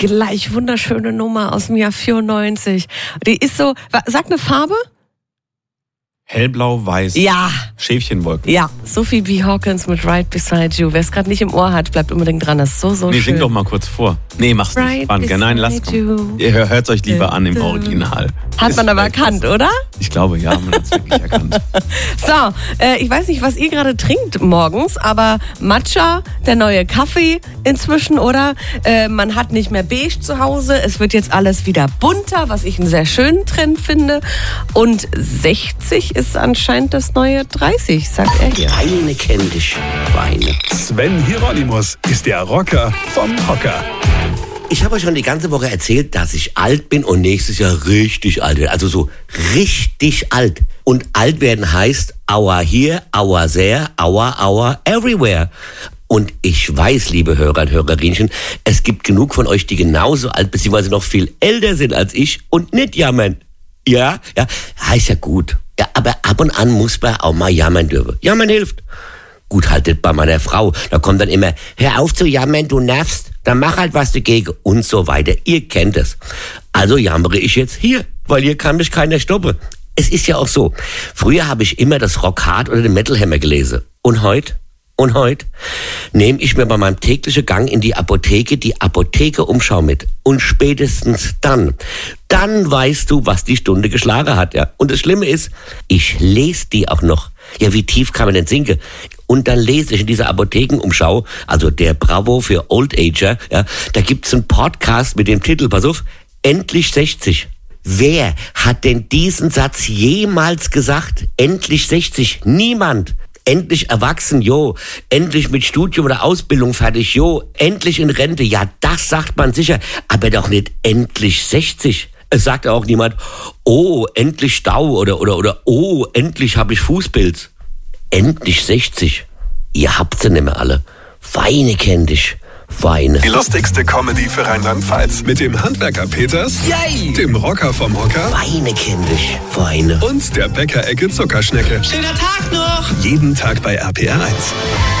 Gleich wunderschöne Nummer aus dem Jahr 94. Die ist so, sag eine Farbe? Hellblau-weiß. Ja. Schäfchenwolken. Ja, Sophie B. Hawkins mit Right Beside You. Wer es gerade nicht im Ohr hat, bleibt unbedingt dran. Das ist so schön. Sing doch mal kurz vor. Nee, mach's nicht. Nein, lasst ihr hört's euch lieber an im Original. Hat man aber erkannt, oder? Ich glaube, ja, man hat's wirklich erkannt. So, ich weiß nicht, was ihr gerade trinkt morgens, aber Matcha, der neue Kaffee inzwischen, oder? Man hat nicht mehr beige zu Hause. Es wird jetzt alles wieder bunter, was ich einen sehr schönen Trend finde. Und 60 ist anscheinend das neue 30, sagt er hier. Weine kenn dich, Weine. Sven Hieronymus ist der Rocker vom Hocker. Ich habe euch schon die ganze Woche erzählt, dass ich alt bin und nächstes Jahr richtig alt werde. Also so richtig alt. Und alt werden heißt Aua hier, Aua there, Aua everywhere. Und ich weiß, liebe Hörer und Hörerinchen, es gibt genug von euch, die genauso alt bzw. noch viel älter sind als ich und nicht jammern. Ja, heißt ja gut. Ja, aber ab und an muss man auch mal jammern dürfen. Jammern hilft. Gut, haltet bei meiner Frau. Da kommt dann immer, hör auf zu jammern, du nervst. Dann mach halt was dagegen und so weiter. Ihr kennt es. Also jammere ich jetzt hier, weil hier kann mich keiner stoppen. Es ist ja auch so. Früher habe ich immer das Rock Hard oder den Metal Hammer gelesen. Und heute nehme ich mir bei meinem täglichen Gang in die Apotheke-Umschau mit. Und spätestens dann weißt du, was die Stunde geschlagen hat. Ja. Und das Schlimme ist, ich lese die auch noch. Ja, wie tief kann man denn sinken? Und dann lese ich in dieser Apothekenumschau, also der Bravo für Old Ager, ja, da gibt's einen Podcast mit dem Titel, pass auf, Endlich 60. Wer hat denn diesen Satz jemals gesagt? Endlich 60? Niemand. Endlich erwachsen, jo. Endlich mit Studium oder Ausbildung fertig, jo. Endlich in Rente, ja, das sagt man sicher. Aber doch nicht endlich 60. Es sagt auch niemand, oh, endlich Stau oder oh, endlich habe ich Fußpilz. Endlich 60. Ihr habt sie nicht mehr alle. Weine kenn dich. Weine. Die lustigste Comedy für Rheinland-Pfalz. Mit dem Handwerker Peters, Yay! Dem Rocker vom Hocker Weine kenn dich. Weine. und der Bäckerecke Zuckerschnecke. Schöner Tag noch! Jeden Tag bei RPR 1.